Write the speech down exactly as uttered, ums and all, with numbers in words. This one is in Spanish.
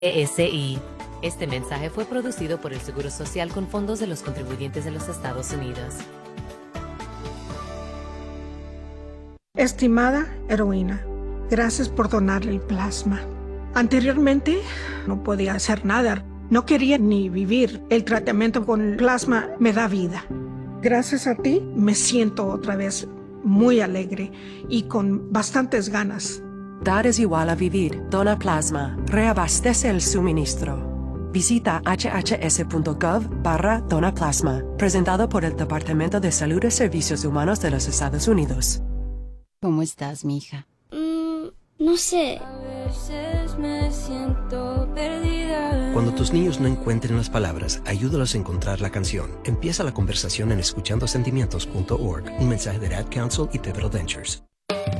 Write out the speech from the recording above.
E S I. Este mensaje fue producido por el Seguro Social con fondos de los contribuyentes de los Estados Unidos. Estimada heroína, gracias por donarle el plasma. Anteriormente no podía hacer nada, no quería ni vivir. El tratamiento con el plasma me da vida. Gracias a ti me siento otra vez muy alegre y con bastantes ganas. Dar es igual a vivir. Dona plasma. Reabastece el suministro. Visita h h s punto gov barra dona plasma. Presentado por el Departamento de Salud y Servicios Humanos de los Estados Unidos. ¿Cómo estás, mija? Mm, no sé. A veces me siento perdida. Cuando tus niños no encuentren las palabras, ayúdalos a encontrar la canción. Empieza la conversación en escuchando sentimientos punto org. Un mensaje de Ad Council y Pivotal Ventures.